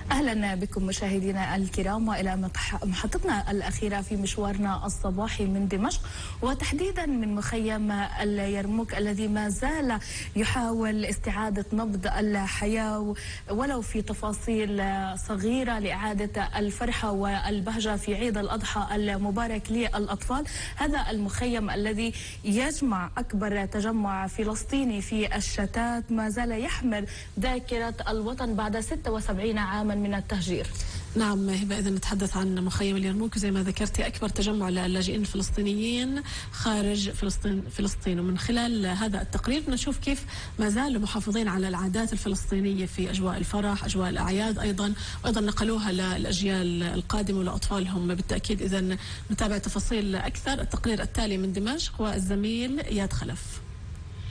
أهلا بكم مشاهدينا الكرام وإلى محطتنا الأخيرة في مشوارنا الصباحي من دمشق، وتحديدا من مخيم اليرموك الذي ما زال يحاول استعادة نبض الحياة ولو في تفاصيل صغيرة لإعادة الفرحة والبهجة في عيد الأضحى المبارك للأطفال. هذا المخيم الذي يجمع أكبر تجمع فلسطيني في الشتات ما زال يحمل ذاكرة الوطن بعد 76 عاما من التهجير. نعم هبة، إذا نتحدث عن مخيم اليرموك زي ما ذكرتي أكبر تجمع للاجئين الفلسطينيين خارج فلسطين، ومن خلال هذا التقرير نشوف كيف ما زالوا محافظين على العادات الفلسطينية في أجواء الفرح، أجواء الأعياد أيضا، وأيضا نقلوها للأجيال القادمة ولأطفالهم بالتأكيد. إذا نتابع تفاصيل أكثر التقرير التالي من دمشق والزميل إياد خلف.